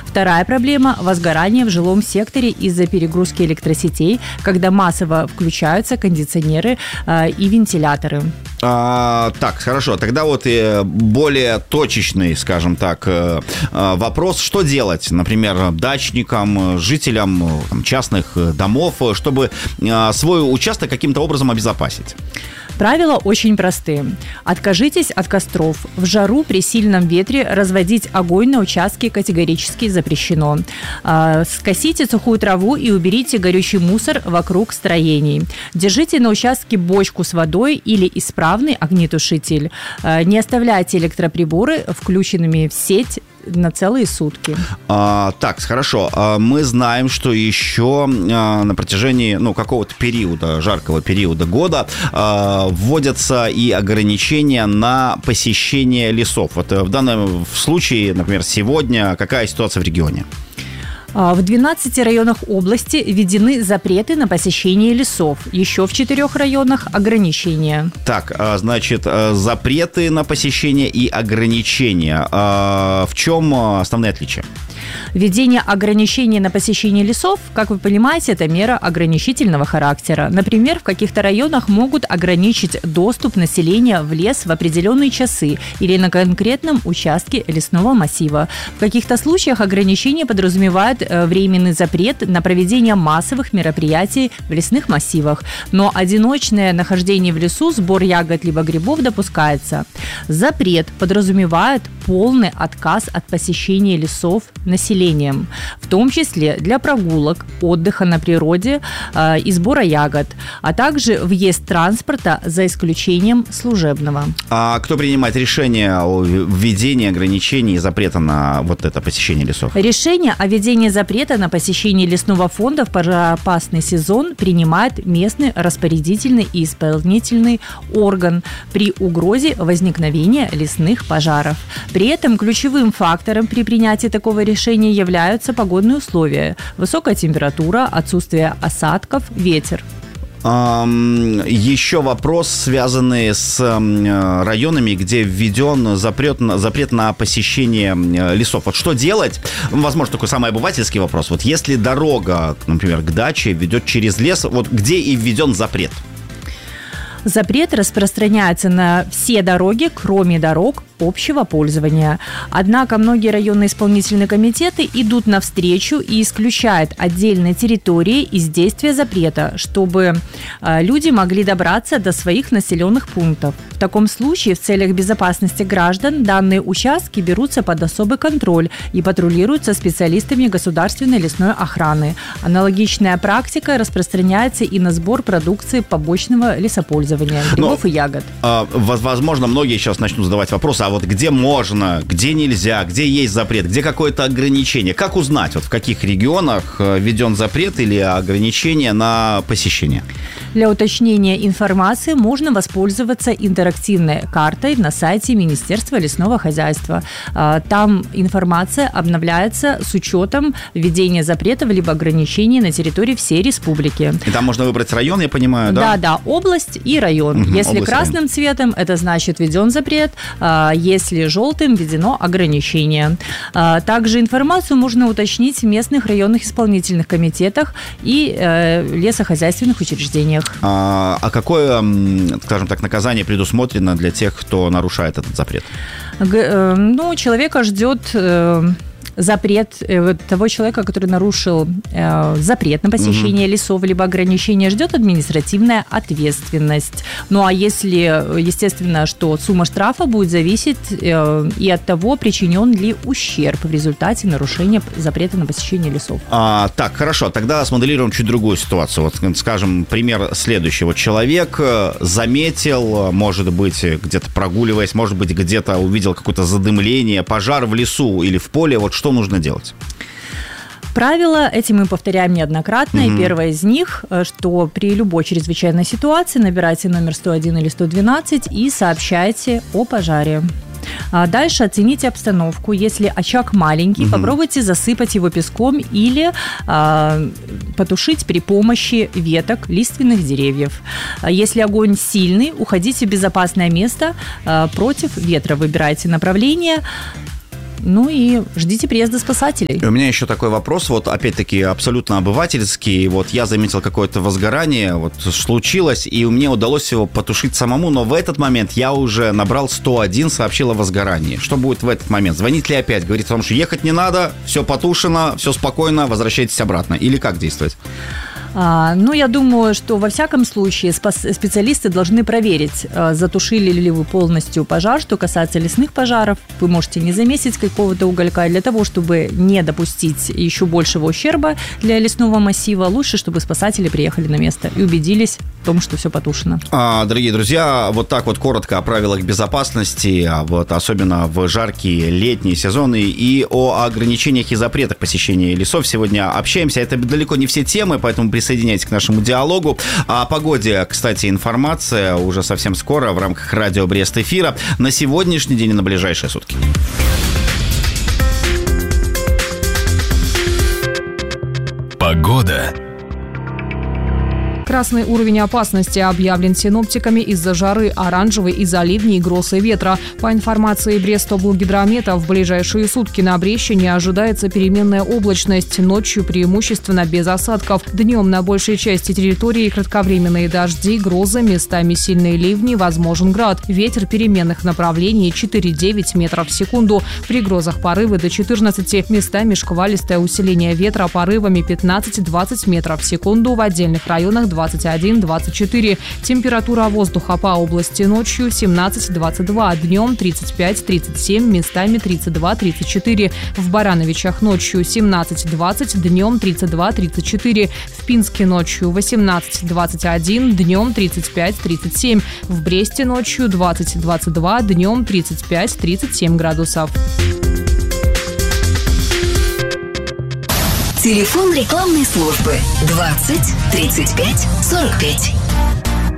Вторая проблема – возгорание в жилом секторе из-за перегрузки электросетей, когда массово включаются кондиционеры и вентиляторы. Так, хорошо. Тогда вот более точечный, скажем так, вопрос. Что делать, например, дачникам, жителям частных домов, чтобы свой участок каким-то образом обезопасить? Правила очень простые. Откажитесь от костров. В жару при сильном ветре разводить огонь на участке категорически запрещено. Скосите сухую траву и уберите горючий мусор вокруг строений. Держите на участке бочку с водой или исправный огнетушитель. Не оставляйте электроприборы включенными в сеть на целые сутки. Так, хорошо. Мы знаем, что еще на протяжении какого-то периода, жаркого периода года вводятся и ограничения на посещение лесов. Вот в данном случае, например, сегодня какая ситуация в регионе? В 12 районах области введены запреты на посещение лесов. Еще в 4 районах ограничения. Так, значит, запреты на посещение и ограничения. В чем основные отличия? Введение ограничений на посещение лесов, как вы понимаете, это мера ограничительного характера. Например, в каких-то районах могут ограничить доступ населения в лес в определенные часы или на конкретном участке лесного массива. В каких-то случаях ограничения подразумевают временный запрет на проведение массовых мероприятий в лесных массивах. Но одиночное нахождение в лесу, сбор ягод либо грибов допускается. Запрет подразумевает полный отказ от посещения лесов населением, в том числе для прогулок, отдыха на природе и сбора ягод, а также въезд транспорта за исключением служебного. А кто принимает решение о введении ограничений и запрета на вот это посещение лесов? Решение о введении запрета на посещение лесного фонда в пожароопасный сезон принимает местный распорядительный и исполнительный орган при угрозе возникновения лесных пожаров. При этом ключевым фактором при принятии такого решения являются погодные условия: высокая температура, отсутствие осадков, ветер. Еще вопрос, связанный с районами, где введен запрет на посещение лесов. Вот что делать? Возможно, такой самый обывательский вопрос. Вот если дорога, например, к даче ведет через лес, вот где и введен запрет? Запрет распространяется на все дороги, кроме дорог общего пользования. Однако многие районные исполнительные комитеты идут навстречу и исключают отдельные территории из действия запрета, чтобы люди могли добраться до своих населенных пунктов. В таком случае в целях безопасности граждан данные участки берутся под особый контроль и патрулируются специалистами государственной лесной охраны. Аналогичная практика распространяется и на сбор продукции побочного лесопользования, грибов и ягод. Возможно, многие сейчас начнут задавать вопросы, а вот где можно, где нельзя, где есть запрет, где какое-то ограничение. Как узнать, вот в каких регионах введен запрет или ограничение на посещение? Для уточнения информации можно воспользоваться интерактивной картой на сайте Министерства лесного хозяйства. Там информация обновляется с учетом введения запретов либо ограничений на территории всей республики. И там можно выбрать район, я понимаю, да? Да, область и район. Если область, красным район. цветом, это значит введен запрет, если желтым, введено ограничение. Также информацию можно уточнить в местных районных исполнительных комитетах и лесохозяйственных учреждениях. А какое, скажем так, наказание предусмотрено для тех, кто нарушает этот запрет? Человека ждет запрет того человека, который нарушил запрет на посещение лесов либо ограничение, ждет административная ответственность. Ну а если, естественно, что сумма штрафа будет зависеть и от того, причинен ли ущерб в результате нарушения запрета на посещение лесов. Так, хорошо, тогда смоделируем чуть другую ситуацию. Вот, скажем, пример следующий. Вот человек заметил, может быть, где-то прогуливаясь, может быть, где-то увидел какое-то задымление, пожар в лесу или в поле. Вот что нужно делать? Правила эти мы повторяем неоднократно. И первое из них, что при любой чрезвычайной ситуации набирайте номер 101 или 112 и сообщайте о пожаре. Дальше оцените обстановку. Если очаг маленький, попробуйте засыпать его песком или потушить при помощи веток лиственных деревьев. Если огонь сильный, уходите в безопасное место против ветра. Выбирайте направление. Ну и ждите приезда спасателей. И у меня еще такой вопрос, вот опять-таки абсолютно обывательский. Вот я заметил какое-то возгорание, вот случилось, и мне удалось его потушить самому, но в этот момент я уже набрал 101, сообщил о возгорании. Что будет в этот момент? Звонить ли опять? Говорит о том, что ехать не надо, все потушено, все спокойно, возвращайтесь обратно. Или как действовать? Я думаю, что во всяком случае специалисты должны проверить, затушили ли вы полностью пожар. Что касается лесных пожаров, вы можете не заметить какого-то уголька. И для того, чтобы не допустить еще большего ущерба для лесного массива, лучше, чтобы спасатели приехали на место и убедились в том, что все потушено. Дорогие друзья, вот так вот коротко о правилах безопасности, вот особенно в жаркие летние сезоны, и о ограничениях и запретах посещения лесов сегодня общаемся. Это далеко не все темы, поэтому присоединяйтесь к нашему диалогу. О погоде, кстати, информация уже совсем скоро в рамках радио Брест эфира на сегодняшний день и на ближайшие сутки. Погода. Красный уровень опасности объявлен синоптиками из-за жары, оранжевый из-за ливней, гроз и ветра. По информации Брестоблгидромета, в ближайшие сутки на Брещине ожидается переменная облачность, ночью преимущественно без осадков. Днем на большей части территории кратковременные дожди, грозы, местами сильные ливни, возможен град. Ветер переменных направлений 4-9 метров в секунду. При грозах порывы до 14, местами шквалистое усиление ветра порывами 15-20 метров в секунду, в отдельных районах 21-24. Температура воздуха по области ночью 17-22, днем 35-37, местами 32-34. В Барановичах ночью 17-20, днем 32-34. В Пинске ночью 18-21, днем 35-37. В Бресте ночью 20-22, днем 35-37 градусов. Телефон рекламной службы 20 35 45.